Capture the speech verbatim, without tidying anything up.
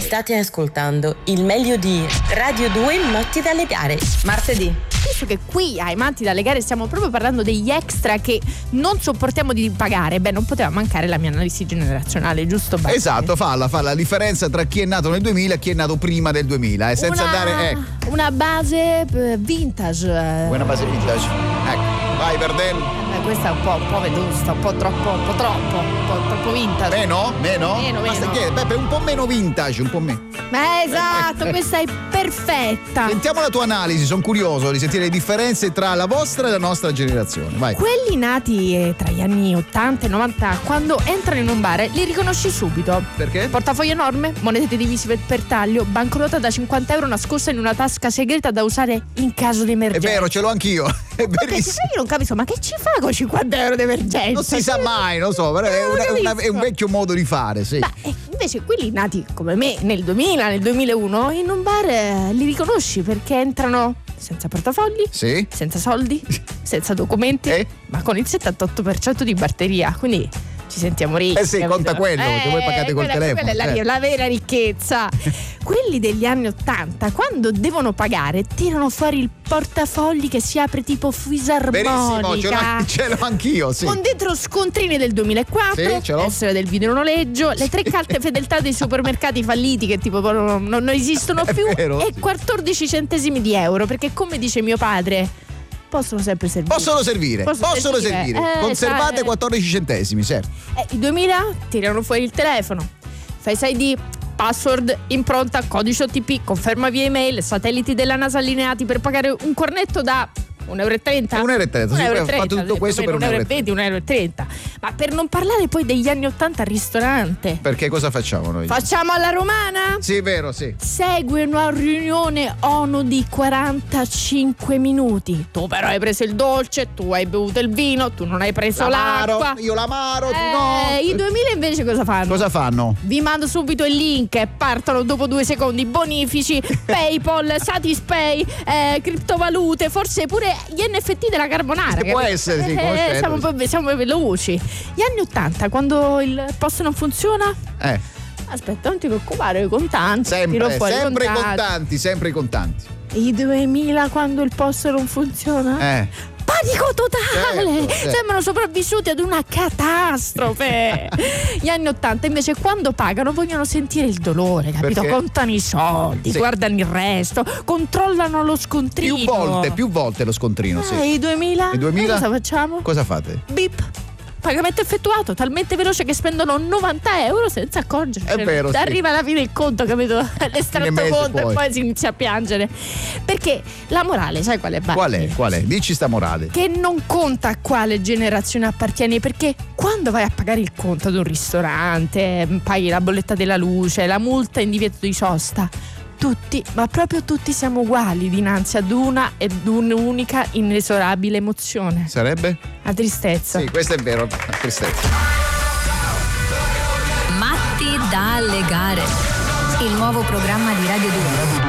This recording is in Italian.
State ascoltando il meglio di Radio due Matti dalle gare. Martedì. Visto che qui ai Matti dalle gare stiamo proprio parlando degli extra che non sopportiamo di pagare, beh, non poteva mancare la mia analisi generazionale, giusto? Basti? Esatto, falla, fa la differenza tra chi è nato nel duemila e chi è nato prima del duemila, eh, senza una, andare. Eh. Una base vintage. Una base vintage. Ecco, vai Verdel. Eh, questa è un po', un po' vetusta, un po' troppo, un po' troppo, un po' troppo vintage. Meno? Meno? Meno, Basta meno. chiedere, Beppe, un po' meno vintage, un po' meno. Ma esatto, Eh, eh, questa è perfetta. Sentiamo la tua analisi, sono curioso di sentire le differenze tra la vostra e la nostra generazione. Vai. Quelli nati eh, tra gli anni ottanta e novanta, quando entrano in un bar, li riconosci subito. Perché? Portafoglio enorme, monete divise per, per taglio, banconota da cinquanta euro nascosta in una tasca segreta da usare in caso di È emergenza. vero, ce l'ho anch'io. È Ma che, verissimo. io non capisco, ma che ci fa con cinquanta euro di emergenza? Non si sa mai, non so, però è, Non una- è una- capisco. è un vecchio modo di fare, sì. Ma eh, invece quelli nati come me nel duemila, nel duemilauno, in un bar eh, li riconosci perché entrano senza portafogli, Sì? senza soldi, senza documenti, Eh? ma con il settantotto per cento di batteria, quindi ci sentiamo ricchi. Eh sì, capito? conta quello, perché voi pagate col quella, telefono, Quella è la, eh. la vera ricchezza. Quelli degli anni ottanta, quando devono pagare, tirano fuori il portafogli che si apre tipo Verissimo, ce l'ho, fisarmonica. ce l'ho anch'io, sì. Con dentro scontrini del duemilaquattro, Sì, ce l'ho. essere del video noleggio, le tre carte fedeltà dei supermercati falliti che tipo non, non- non esistono È più, vero, e sì. quattordici centesimi di euro, perché come dice mio padre, possono sempre servire. Possono servire, Possono possono servire. servire. Eh, Conservate sai, quattordici centesimi, certo. Eh, I duemila tirano fuori il telefono, Face I D, password, impronta, codice O T P, conferma via email, satelliti della NASA allineati per pagare un cornetto da un euro e trenta. un euro e trenta, sì, un euro e ho fatto tutto questo per un euro e venti, un euro e trenta. Ma per non parlare poi degli anni ottanta al ristorante. Perché cosa facciamo noi? Facciamo alla romana? Sì, è vero, sì. Segue una riunione ONU di quarantacinque minuti. Tu però hai preso il dolce, tu hai bevuto il vino, tu non hai preso L'amaro, l'acqua. io l'amaro, tu Eh, no. I duemila invece cosa fanno? Cosa fanno? Vi mando subito il link e partono dopo due secondi bonifici, PayPal, Satispay, eh, criptovalute, forse pure gli N F T della carbonara. Che può capito? essere, sì, Eh, conoscendo, siamo, sì. poi- siamo veloci. Gli anni ottanta, quando il posto non funziona, Eh, aspetta, non ti preoccupare, i contanti. tiro sempre, fuori i sempre i contanti. contanti, sempre i contanti. I duemila, quando il posto non funziona? Eh. Panico totale! Certo, certo. Sembrano sopravvissuti ad una catastrofe. Gli anni ottanta invece, quando pagano, vogliono sentire il dolore, capito? Perché? Contano i soldi, Sì. guardano il resto, controllano lo scontrino. Più volte, più volte lo scontrino, sì. Eh, i duemila? I duemila? Cosa facciamo? Cosa fate? Bip. Pagamento effettuato, talmente veloce che spendono novanta euro senza accorgersi. È vero, sì. Arriva alla fine il conto, capito? Fine L'estratto mese conto poi. e poi si inizia a piangere. Perché la morale, sai qual è? Basti? Qual è? Qual è? Dici sta morale. Che non conta a quale generazione appartieni, perché quando vai a pagare il conto ad un ristorante, paghi la bolletta della luce, la multa in divieto di sosta, tutti, ma proprio tutti siamo uguali dinanzi ad una ed un'unica inesorabile emozione, Sarebbe? la tristezza. Sì, questo è vero. La tristezza. Matti dalle gare. Il nuovo programma di Radio due.